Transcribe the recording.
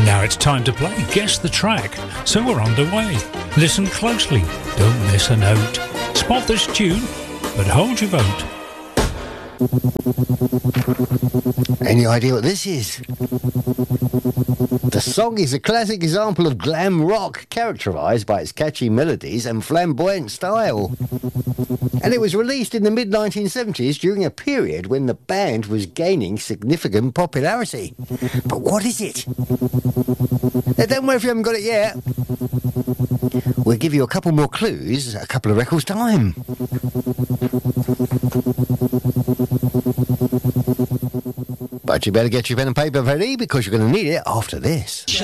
And now it's time to play Guess the Track, so we're underway. Listen closely, don't miss a note. Spot this tune, but hold your vote. Any idea what this is? The song is a classic example of glam rock, characterised by its catchy melodies and flamboyant style. And it was released in the mid-1970s during a period when the band was gaining significant popularity. But what is it? Now, don't worry if you haven't got it yet. We'll give you a couple more clues, a couple of records' time. But you better get your pen and paper ready, because you're going to need it after this.